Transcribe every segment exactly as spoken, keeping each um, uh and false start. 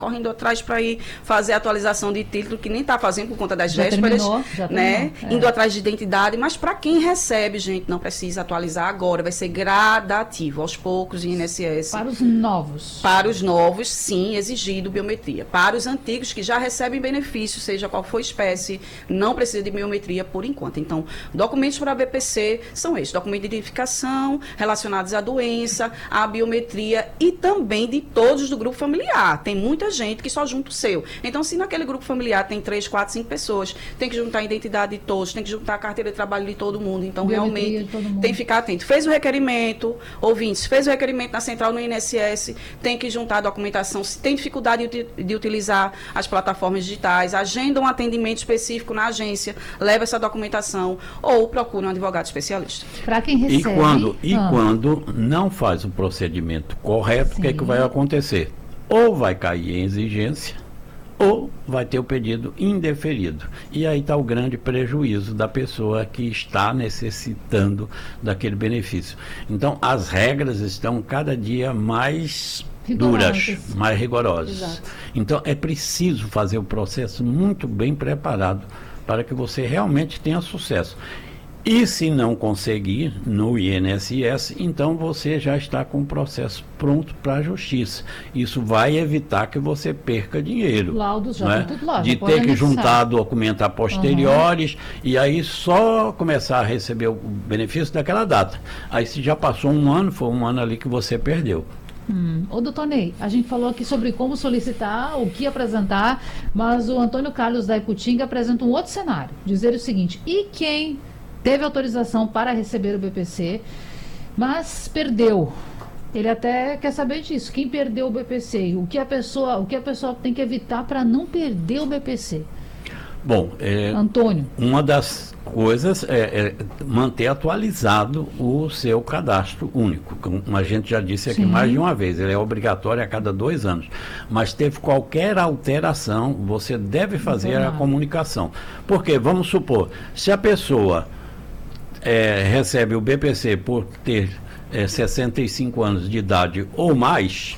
correndo atrás para ir fazer a atualização de título, que nem está fazendo por conta das já vésperas, terminou, já né? É. Indo atrás de identidade, mas para quem recebe, gente, não precisa atualizar agora, vai ser gradativo, aos poucos, I N S S. Para os novos. Para os novos, sim, exigido biometria. Para os antigos, que já recebem benefício, seja qual for a espécie, não precisa de biometria por enquanto. Então, documentos para a B P C são estes, documentos de identificação relacionados à doença, à biometria e também de todos do grupo familiar. Tem muita gente que só junta o seu. Então, se naquele grupo familiar tem três, quatro, cinco pessoas, tem que juntar a identidade de todos, tem que juntar a carteira de trabalho de todo mundo. Então, Biometria realmente, de todo mundo. tem que ficar atento. Fez o requerimento, ouvintes, fez o requerimento na central no I N S S, tem que juntar a documentação. Se tem dificuldade de, de utilizar as plataformas digitais, agenda um atendimento específico na agência, leva essa documentação ou procura um advogado especialista. Para quem recebe... E quando, e ah. quando não faz o procedimento correto, o que, é que vai acontecer? Ou vai cair em exigência, ou vai ter o pedido indeferido. E aí está o grande prejuízo da pessoa que está necessitando daquele benefício. Então, as regras estão cada dia mais Rigorosas. duras, mais rigorosas. Exato. Então, é preciso fazer o processo muito bem preparado para que você realmente tenha sucesso. E se não conseguir no I N S S, então você já está com o processo pronto para a justiça. Isso vai evitar que você perca dinheiro. Laudos já né? tem tudo lá, de já pode ter que anexar. juntar documentos a posteriores, uhum. e aí só começar a receber o benefício daquela data. Aí se já passou um ano, foi um ano ali que você perdeu. Hum. Ô, doutor Ney, a gente falou aqui sobre como solicitar, o que apresentar, mas o Antônio Carlos da Iputinga apresenta um outro cenário. Dizer o seguinte: e quem teve autorização para receber o B P C, mas perdeu? Ele até quer saber disso. Quem perdeu o B P C? O que a pessoa, o que a pessoa tem que evitar para não perder o B P C? Bom, é, Antônio. Uma das coisas é, é manter atualizado o seu cadastro único. Como a gente já disse aqui, sim, mais de uma vez, ele é obrigatório a cada dois anos. Mas teve qualquer alteração, você deve fazer a comunicação. Porque, vamos supor, se a pessoa é, recebe o B P C por ter é, sessenta e cinco anos de idade ou mais,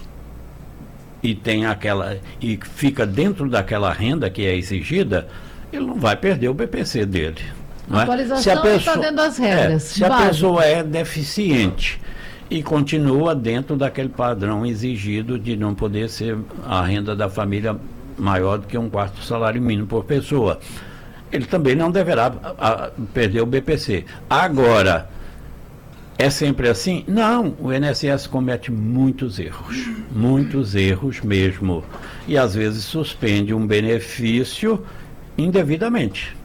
e tem aquela e fica dentro daquela renda que é exigida, ele não vai perder o B P C dele. Não a atualização é? está dentro das regras. É, se básicas. A pessoa é deficiente e continua dentro daquele padrão exigido de não poder ser a renda da família maior do que um quarto salário mínimo por pessoa, ele também não deverá a, a, perder o B P C. Agora, é sempre assim? Não, o I N S S comete muitos erros, muitos erros mesmo, e às vezes suspende um benefício indevidamente.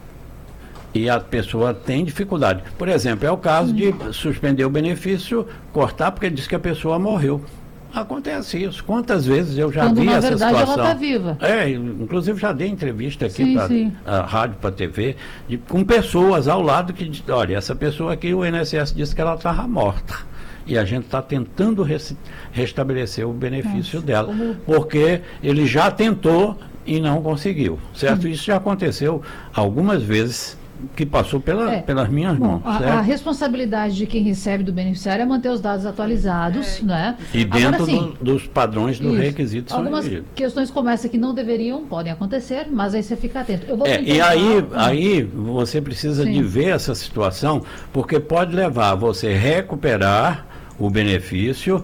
E a pessoa tem dificuldade. Por exemplo, é o caso de suspender o benefício, cortar porque diz que a pessoa morreu. Acontece isso. Quantas vezes eu já Quando, vi na essa verdade, situação. ela está viva. É, inclusive já dei entrevista aqui Sim, para sim. a rádio, para a T V, de, com pessoas ao lado que dizem, olha, essa pessoa aqui, o I N S S disse que ela estava morta. E a gente está tentando res, restabelecer o benefício Nossa, dela. Como... Porque ele já tentou e não conseguiu. Certo? Hum. Isso já aconteceu algumas vezes, que passou pela, é. pelas minhas Bom, mãos. A, a responsabilidade de quem recebe do beneficiário é manter os dados atualizados, é. né? E dentro Agora, sim, do, dos padrões dos isso. requisitos. Algumas questões como essa que não deveriam, podem acontecer, mas aí você fica atento. Eu vou é, e aí, aí você precisa sim. de ver essa situação, porque pode levar a você recuperar o benefício,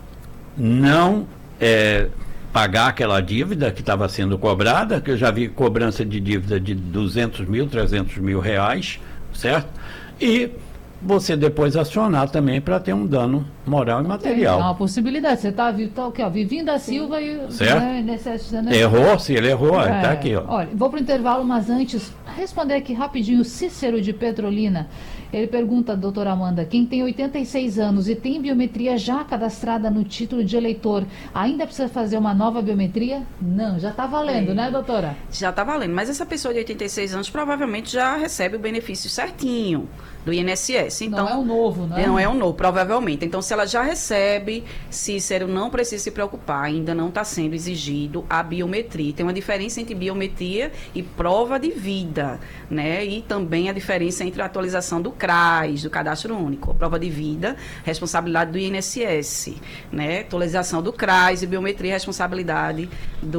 não é, pagar aquela dívida que estava sendo cobrada, que eu já vi cobrança de dívida de duzentos mil, trezentos mil reais, certo? E você depois acionar também para ter um dano moral e material. É uma possibilidade. Você está tá, okay, Vivinho da Silva e... Certo? Né, nesse, né? Errou, se ele errou, está é, aqui. Ó. Olha, vou para o intervalo, mas antes, responder aqui rapidinho o Cícero de Petrolina. Ele pergunta, doutora Amanda, quem tem oitenta e seis anos e tem biometria já cadastrada no título de eleitor, ainda precisa fazer uma nova biometria? Não, já está valendo, é. né, doutora? Já está valendo, mas essa pessoa de oitenta e seis anos provavelmente já recebe o benefício certinho do I N S S. Então, não é o novo, né? Não é o novo, provavelmente. Então, se ela já recebe, Cícero, não precisa se preocupar, ainda não está sendo exigido a biometria. Tem uma diferença entre biometria e prova de vida, né? E também a diferença entre a atualização do C R A S, do Cadastro Único. A prova de vida, responsabilidade do I N S S, né? Atualização do C R A S e biometria, responsabilidade do